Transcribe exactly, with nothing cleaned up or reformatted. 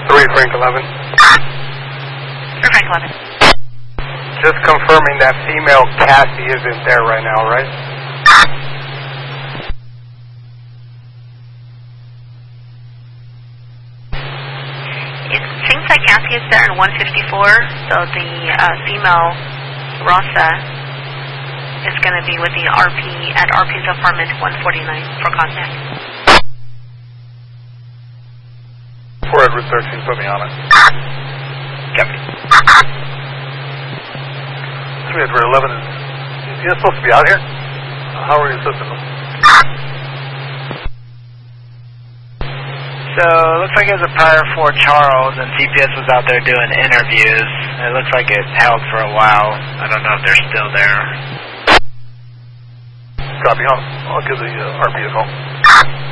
three Frank eleven. three Frank eleven. Just confirming that female Cassie isn't there right now, right? It seems like Cassie is there in one fifty-four, so the uh, female Rosa is going to be with the R P at R P's apartment one forty-nine for contact. four Edward thirteen, put me on it. Copy. three Edward eleven, is he supposed to be out here? How are you assisting him? So, it looks like it was a prior for Charles, and C P S was out there doing interviews. It looks like it held for a while. I don't know if they're still there. Copy, I'll, I'll give the uh, R P a call.